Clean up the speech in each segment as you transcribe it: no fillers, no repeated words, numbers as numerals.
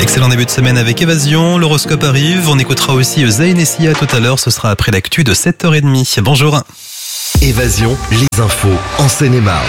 Excellent début de semaine avec Évasion, l'horoscope arrive, on écoutera aussi Zayn et Sia tout à l'heure, ce sera après l'actu de 7h30. Bonjour. Évasion, les infos en Seine-et-Marne.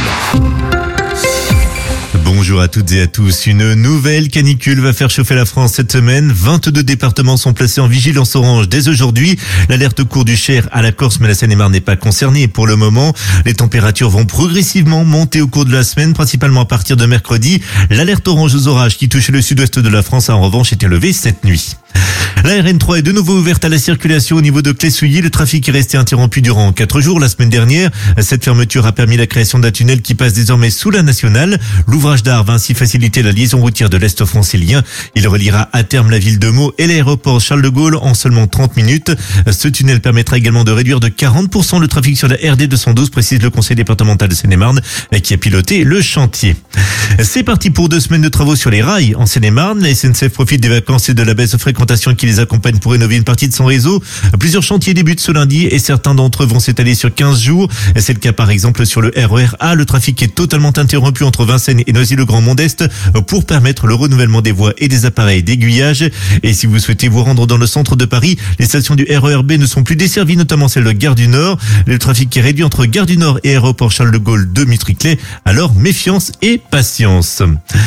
Bonjour à toutes et à tous. Une nouvelle canicule va faire chauffer la France cette semaine. 22 départements sont placés en vigilance orange dès aujourd'hui. L'alerte court du Cher à la Corse, mais la Seine-et-Marne n'est pas concernée pour le moment. Les températures vont progressivement monter au cours de la semaine, principalement à partir de mercredi. L'alerte orange aux orages qui touchait le sud-ouest de la France a en revanche été levée cette nuit. La RN3 est de nouveau ouverte à la circulation au niveau de Clé-Souilly. Le trafic est resté interrompu durant 4 jours la semaine dernière. Cette fermeture a permis la création d'un tunnel qui passe désormais sous la nationale. L'ouvrage d'art va ainsi faciliter la liaison routière de l'Est francilien. Il reliera à terme la ville de Meaux et l'aéroport Charles de Gaulle en seulement 30 minutes. Ce tunnel permettra également de réduire de 40% le trafic sur la RD 212, précise le conseil départemental de Seine-et-Marne qui a piloté le chantier. C'est parti pour 2 semaines de travaux sur les rails en Seine-et-Marne. La SNCF profite des vacances et de la baisse de fréquentation qui les accompagne pour rénover une partie de son réseau. Plusieurs chantiers débutent ce lundi et certains d'entre eux vont s'étaler sur 15 jours. C'est le cas par exemple sur le RER A. Le trafic est totalement interrompu entre Vincennes et Noisy-le-Grand-Mont-Est pour permettre le renouvellement des voies et des appareils d'aiguillage. Et si vous souhaitez vous rendre dans le centre de Paris, les stations du RER B ne sont plus desservies, notamment celle de Gare du Nord. Le trafic est réduit entre Gare du Nord et aéroport Charles de Gaulle de Mitriclé. Alors méfiance et patience.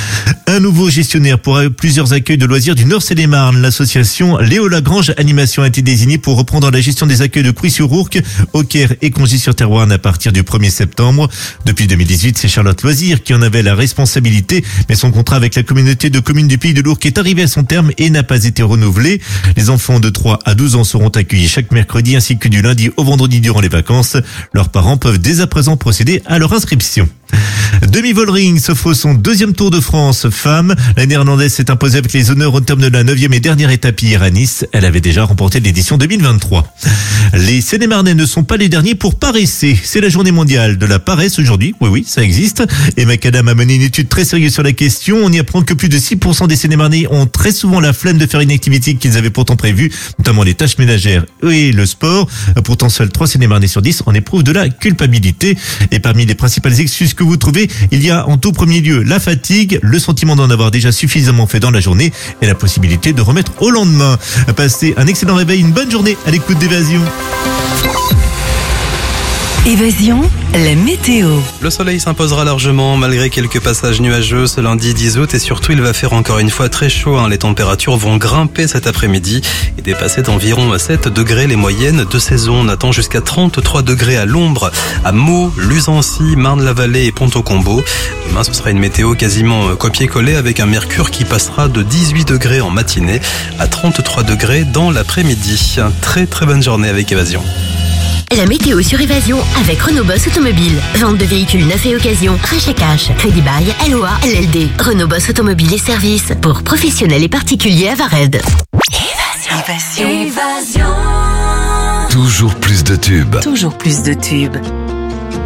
Un nouveau gestionnaire pour plusieurs accueils de loisirs du Nord Seine-et-Marne. L'association Léo Lagrange Animation a été désignée pour reprendre la gestion des accueils de Crouy-sur-Ourcq, Auxerre et Congy-sur-Thérouanne à partir du 1er septembre. Depuis 2018, c'est Charlotte Loisir qui en avait la responsabilité, mais son contrat avec la communauté de communes du Pays de l'Ourcq est arrivé à son terme et n'a pas été renouvelé. Les enfants de 3 à 12 ans seront accueillis chaque mercredi ainsi que du lundi au vendredi durant les vacances. Leurs parents peuvent dès à présent procéder à leur inscription. Demi-Vollering s'offre son 2e Tour de France femme. La Néerlandaise s'est imposée avec les honneurs au terme de la 9e et dernière étape hier à Nice. Elle avait déjà remporté l'édition 2023. Les Seine-et-Marnais ne sont pas les derniers pour paresser. C'est la journée mondiale de la paresse aujourd'hui. Oui, ça existe. Et Macadam a mené une étude très sérieuse sur la question. On y apprend que plus de 6% des Seine-et-Marnais ont très souvent la flemme de faire une activité qu'ils avaient pourtant prévue, notamment les tâches ménagères et le sport. Pourtant, seuls 3 Seine-et-Marnais sur 10 en éprouvent de la culpabilité. Et parmi les principales excuses que vous trouvez, il y a en tout premier lieu la fatigue, le sentiment d'en avoir déjà suffisamment fait dans la journée et la possibilité de remettre au lendemain. Passez un excellent réveil, une bonne journée à l'écoute d'Évasion. Évasion, la météo. Le soleil s'imposera largement malgré quelques passages nuageux ce lundi 10 août et surtout il va faire encore une fois très chaud. Les températures vont grimper cet après-midi et dépasser d'environ 7 degrés les moyennes de saison. On attend jusqu'à 33 degrés à l'ombre, à Meaux, Luzancy, Marne-la-Vallée et Ponto-Combo. Demain ce sera une météo quasiment copier-coller avec un mercure qui passera de 18 degrés en matinée à 33 degrés dans l'après-midi. Très bonne journée avec Évasion. La météo sur Évasion avec Renault Boss Automobile. Vente de véhicules neufs et occasion, rachat cash, crédit bail, LOA, LLD. Renault Boss Automobile et services pour professionnels et particuliers à Vared. Évasion. Toujours plus de tubes. Toujours plus de tubes.